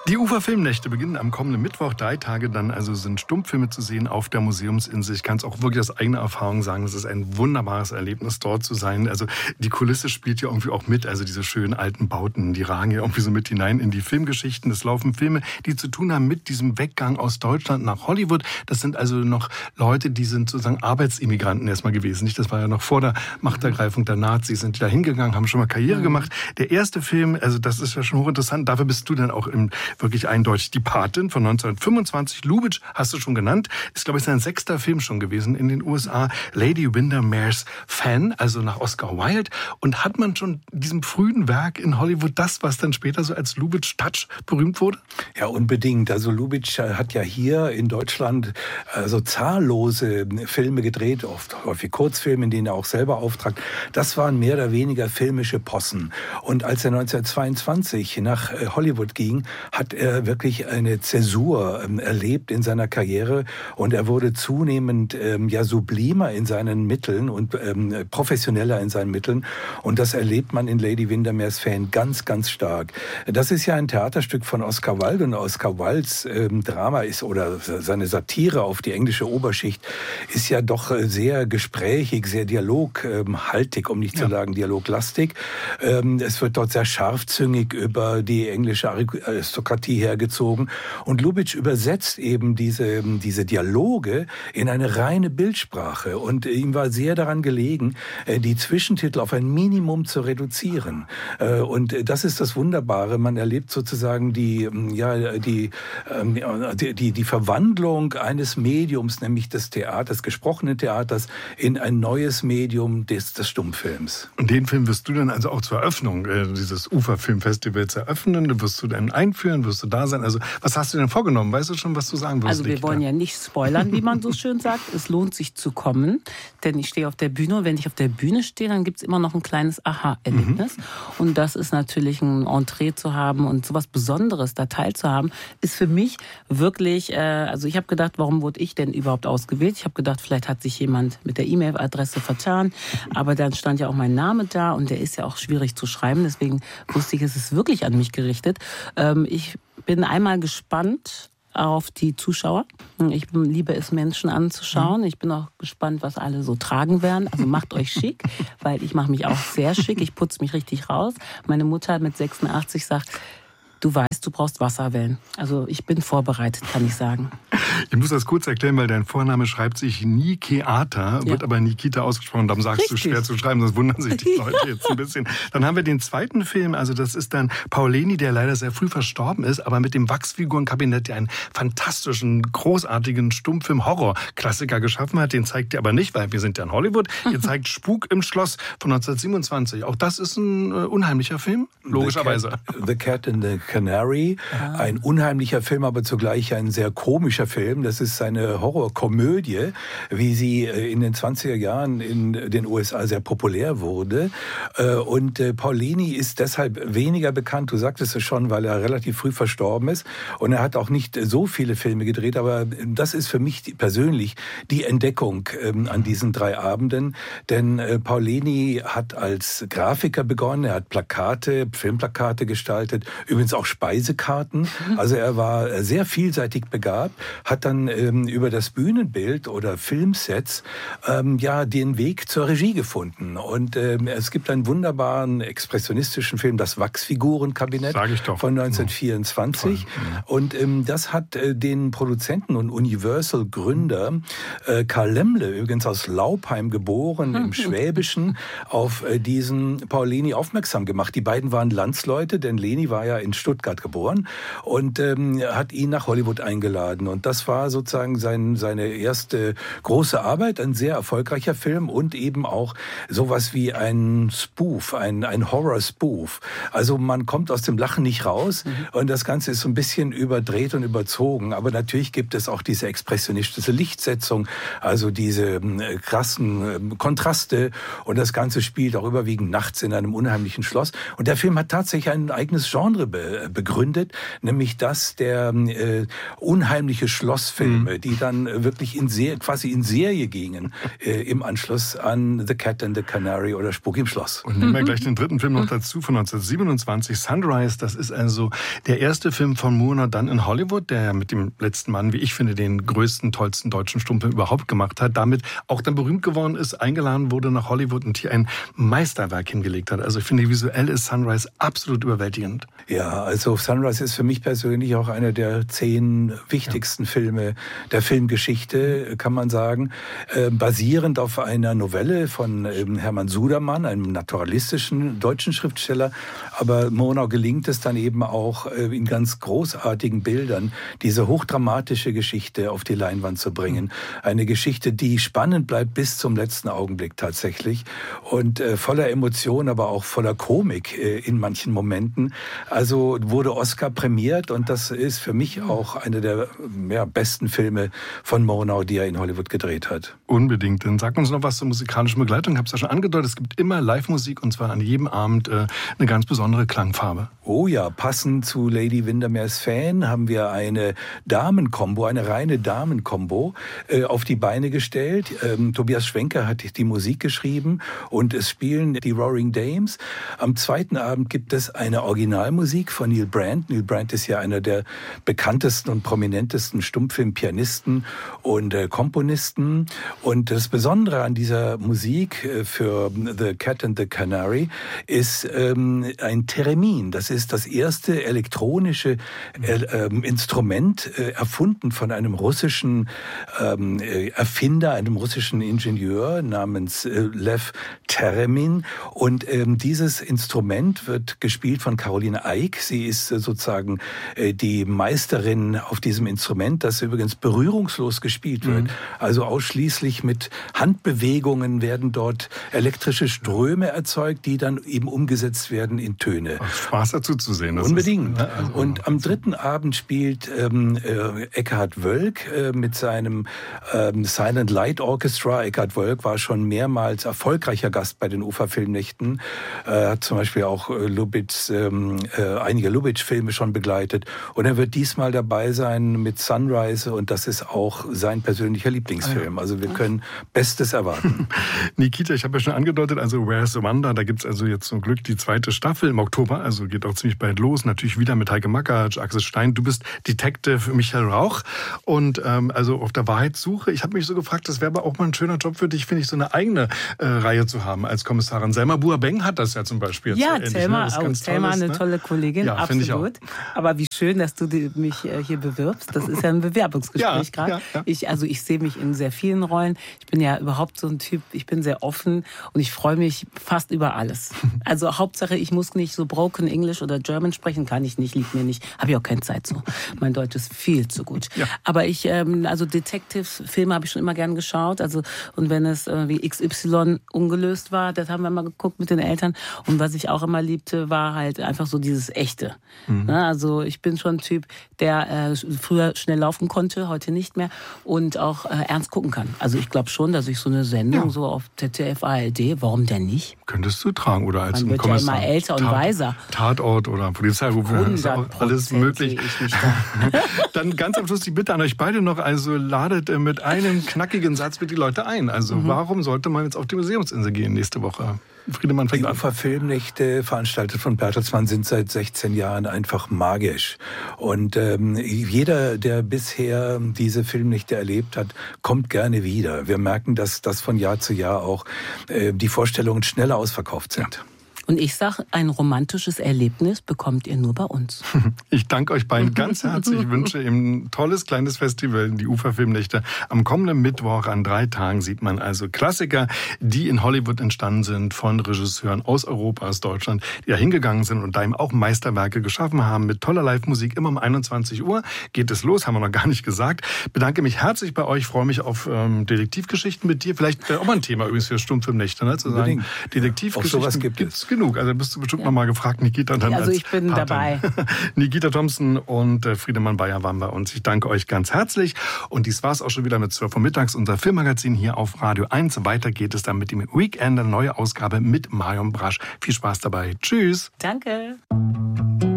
Die Ufer-Filmnächte beginnen am kommenden Mittwoch. 3 Tage dann also sind Stummfilme zu sehen auf der Museumsinsel. Ich kann es auch wirklich aus eigener Erfahrung sagen, es ist ein wunderbares Erlebnis, dort zu sein. Also die Kulisse spielt ja irgendwie auch mit, also diese schönen alten Bauten, die ragen ja irgendwie so mit hinein in die Filmgeschichten. Es laufen Filme, die zu tun haben mit diesem Weggang aus Deutschland nach Hollywood. Das sind also noch Leute, die sind sozusagen Arbeitsimmigranten erstmal gewesen. Nicht, das war ja noch vor der Machtergreifung der Nazis, sind die da hingegangen, haben schon mal Karriere gemacht. Der erste Film, also das ist ja schon hochinteressant, dafür bist du dann auch wirklich eindeutig die Patin von 1925. Lubitsch hast du schon genannt. Ist, glaube ich, sein 6. Film schon gewesen in den USA. Lady Windermere's Fan, also nach Oscar Wilde. Und hat man schon diesem frühen Werk in Hollywood das, was dann später so als Lubitsch-Touch berühmt wurde? Ja, unbedingt. Also Lubitsch hat ja hier in Deutschland so zahllose Filme gedreht, oft häufig Kurzfilme, in denen er auch selber auftrat. Das waren mehr oder weniger filmische Possen. Und als er 1922 nach Hollywood ging, hat er wirklich eine Zäsur erlebt in seiner Karriere und er wurde zunehmend sublimer in seinen Mitteln und professioneller in seinen Mitteln und das erlebt man in Lady Windermere's Fan ganz, ganz stark. Das ist ja ein Theaterstück von Oscar Wilde und Oscar Wildes Drama ist oder seine Satire auf die englische Oberschicht ist ja doch sehr gesprächig, sehr dialoghaltig, um nicht zu sagen dialoglastig. Es wird dort sehr scharfzüngig über die englische Aristokratie hergezogen. Und Lubitsch übersetzt eben diese Dialoge in eine reine Bildsprache. Und ihm war sehr daran gelegen, die Zwischentitel auf ein Minimum zu reduzieren. Und das ist das Wunderbare. Man erlebt sozusagen die Verwandlung eines Mediums, nämlich des Theaters, gesprochenen Theaters, in ein neues Medium des Stummfilms. Und den Film wirst du dann also auch zur Eröffnung dieses Ufer-Filmfestivals eröffnen? Wirst du dann einführen? Wirst du da sein? Also was hast du denn vorgenommen? Weißt du schon, was du sagen wirst? Also wir wollen ja nicht spoilern, wie man so schön sagt. Es lohnt sich zu kommen, denn ich stehe auf der Bühne und wenn ich auf der Bühne stehe, dann gibt es immer noch ein kleines Aha-Erlebnis. Und das ist natürlich ein Entree zu haben und sowas Besonderes da teilzuhaben, ist für mich wirklich, also ich habe gedacht, warum wurde ich denn überhaupt ausgewählt? Ich habe gedacht, vielleicht hat sich jemand mit der E-Mail-Adresse vertan, aber dann stand ja auch mein Name da und der ist ja auch schwierig zu schreiben, deswegen wusste ich, es ist wirklich an mich gerichtet. Ich bin einmal gespannt auf die Zuschauer. Ich liebe es, Menschen anzuschauen. Ich bin auch gespannt, was alle so tragen werden. Also macht euch schick, weil ich mache mich auch sehr schick. Ich putze mich richtig raus. Meine Mutter mit 86 sagt, du weißt, du brauchst Wasserwellen. Also ich bin vorbereitet, kann ich sagen. Ich muss das kurz erklären, weil dein Vorname schreibt sich Nikeata, wird aber Nikita ausgesprochen. Darum sagst du schwer zu schreiben, sonst wundern sich die Leute jetzt ein bisschen. Dann haben wir den zweiten Film, also das ist dann Paolini, der leider sehr früh verstorben ist, aber mit dem Wachsfigurenkabinett, der einen fantastischen, großartigen Stummfilm-Horror-Klassiker geschaffen hat. Den zeigt ihr aber nicht, weil wir sind ja in Hollywood. Ihr zeigt Spuk im Schloss von 1927. Auch das ist ein unheimlicher Film, logischerweise. The Cat and the Canary, ein unheimlicher Film, aber zugleich ein sehr komischer Film. Das ist eine Horrorkomödie, wie sie in den 20er Jahren in den USA sehr populär wurde. Und Paolini ist deshalb weniger bekannt, du sagtest es schon, weil er relativ früh verstorben ist. Und er hat auch nicht so viele Filme gedreht, aber das ist für mich persönlich die Entdeckung an diesen 3 Abenden. Denn Paolini hat als Grafiker begonnen, er hat Plakate, Filmplakate gestaltet, übrigens auch Speisekarten. Also er war sehr vielseitig begabt, hat dann über das Bühnenbild oder Filmsets den Weg zur Regie gefunden. Und es gibt einen wunderbaren expressionistischen Film, das Wachsfigurenkabinett von 1924. Und das hat den Produzenten und Universal-Gründer Karl Laemmle, übrigens aus Laupheim geboren, im Schwäbischen, auf diesen Paolini aufmerksam gemacht. Die beiden waren Landsleute, denn Leni war ja in Stuttgart geboren und hat ihn nach Hollywood eingeladen. Und das war sozusagen seine erste große Arbeit, ein sehr erfolgreicher Film und eben auch sowas wie ein Spoof, ein Horror-Spoof. Also man kommt aus dem Lachen nicht raus und das Ganze ist so ein bisschen überdreht und überzogen. Aber natürlich gibt es auch diese expressionistische Lichtsetzung, also diese krassen Kontraste und das Ganze spielt auch überwiegend nachts in einem unheimlichen Schloss. Und der Film hat tatsächlich ein eigenes Genre begründet, nämlich das der unheimliche Schlossfilme, die dann wirklich quasi in Serie gingen im Anschluss an The Cat and the Canary oder Spuk im Schloss. Und nehmen wir gleich den dritten Film noch dazu von 1927, Sunrise. Das ist also der erste Film von Murnau dann in Hollywood, der mit dem letzten Mann, wie ich finde, den größten, tollsten deutschen Stummfilm überhaupt gemacht hat. Damit auch dann berühmt geworden ist, eingeladen wurde nach Hollywood und hier ein Meisterwerk hingelegt hat. Also ich finde, visuell ist Sunrise absolut überwältigend. Ja, also Sunrise ist für mich persönlich auch einer der 10 wichtigsten Filme der Filmgeschichte, kann man sagen. Basierend auf einer Novelle von Hermann Sudermann, einem naturalistischen deutschen Schriftsteller. Aber Murnau gelingt es dann eben auch in ganz großartigen Bildern, diese hochdramatische Geschichte auf die Leinwand zu bringen. Eine Geschichte, die spannend bleibt bis zum letzten Augenblick tatsächlich und voller Emotion, aber auch voller Komik in manchen Momenten. Also wurde Oscar prämiert und das ist für mich auch einer der besten Filme von Murnau, die er in Hollywood gedreht hat. Unbedingt. Dann sag uns noch was zur musikalischen Begleitung. Ich habe es ja schon angedeutet, es gibt immer Live-Musik und zwar an jedem Abend eine ganz besondere Klangfarbe. Oh ja, passend zu Lady Windermere's Fan haben wir eine Damenkombo, eine reine Damenkombo auf die Beine gestellt. Tobias Schwenker hat die Musik geschrieben und es spielen die Roaring Dames. Am zweiten Abend gibt es eine Originalmusik von Neil Brand. Neil Brand ist ja einer der bekanntesten und prominentesten Stummfilmpianisten und Komponisten. Und das Besondere an dieser Musik für The Cat and the Canary ist ein Theremin. Das ist das erste elektronische Instrument, erfunden von einem russischen Erfinder, einem russischen Ingenieur namens Lev Theremin. Und dieses Instrument wird gespielt von Caroline Eick. Sie ist sozusagen die Meisterin auf diesem Instrument, das übrigens berührungslos gespielt wird. Also ausschließlich mit Handbewegungen werden dort elektrische Ströme erzeugt, die dann eben umgesetzt werden in Töne. Spaß dazu zu sehen. Das Unbedingt. Ist, also und am dritten Abend spielt Eckhard Wölk mit seinem Silent Light Orchestra. Eckhard Wölk war schon mehrmals erfolgreicher Gast bei den Uferfilmnächten. Hat zum Beispiel auch einige Lubitsch-Filme schon begleitet. Und er wird diesmal dabei sein mit Sunrise und das ist auch sein persönlicher Lieblingsfilm. Also wir können Bestes erwarten. Nikita, ich habe ja schon angedeutet, also Where's the Wonder, da gibt es also jetzt zum Glück die zweite Staffel im Oktober, also geht auch ziemlich bald los. Natürlich wieder mit Heike Makatsch, Axel Stein. Du bist Detective Michael Rauch und also auf der Wahrheitssuche. Ich habe mich so gefragt, das wäre aber auch mal ein schöner Job für dich, finde ich, so eine eigene Reihe zu haben als Kommissarin. Selma Buabeng hat das ja zum Beispiel. Jetzt ja, Selma, Selma eine tolle Kollegin, ja, absolut. Aber wie schön, dass du mich hier bewirbst. Das ist ja ein Bewerbungsgespräch gerade. Ja. Ich sehe mich in sehr vielen Rollen. Ich bin ja überhaupt so ein Typ, ich bin sehr offen und ich freue mich fast über alles. Also Hauptsache, ich muss nicht so broken English oder German sprechen, kann ich nicht, liegt mir nicht. Habe ich auch keine Zeit zu. Mein Deutsch ist viel zu gut. Ja. Aber also Detective-Filme habe ich schon immer gern geschaut. Also, und wenn es wie XY ungelöst war, das haben wir mal geguckt mit den Eltern. Und was ich auch immer liebte, war halt einfach so dieses Echte. Also ich bin schon ein Typ, der früher schnell laufen konnte, heute nicht mehr und auch ernst gucken kann. Also ich glaube schon, dass ich so eine Sendung so auf ZDF, ARD, warum denn nicht? Könntest du tragen oder als Man wird Kommissar. Ja immer älter und weiser. Tatort oder Polizeiruf, ist auch alles möglich. Dann ganz am Schluss die Bitte an euch beide noch, also ladet mit einem knackigen Satz mit die Leute ein. Also warum sollte man jetzt auf die Museumsinsel gehen nächste Woche? Friedemann fängt an. Die Uferfilmnächte, veranstaltet von Bertelsmann, sind seit 16 Jahren einfach magisch. Und jeder, der bisher diese Filmnächte erlebt hat, kommt gerne wieder. Wir merken, dass das von Jahr zu Jahr auch die Vorstellungen schneller ausverkauft sind. Ja. Und ich sage, ein romantisches Erlebnis bekommt ihr nur bei uns. Ich danke euch beiden ganz herzlich. Ich wünsche eben ein tolles kleines Festival, die Uferfilmnächte. Am kommenden Mittwoch an 3 Tagen sieht man also Klassiker, die in Hollywood entstanden sind von Regisseuren aus Europa, aus Deutschland, die da hingegangen sind und da eben auch Meisterwerke geschaffen haben mit toller Live-Musik. Immer um 21 Uhr geht es los, haben wir noch gar nicht gesagt. Bedanke mich herzlich bei euch, freue mich auf Detektivgeschichten mit dir. Vielleicht auch mal ein Thema übrigens für Stummfilmnächte, ne? Zu sagen, Detektivgeschichten. Auch sowas gibt es. Genug. Also bist du bestimmt noch mal gefragt, Nikita. Dann also ich bin Patin. Dabei. Nikita Thompson und Friedemann Bayer waren bei uns. Ich danke euch ganz herzlich. Und dies war's auch schon wieder mit 12 Uhr mittags, unser Filmmagazin hier auf Radio 1. Weiter geht es dann mit dem Weekend, eine neue Ausgabe mit Marion Brasch. Viel Spaß dabei. Tschüss. Danke.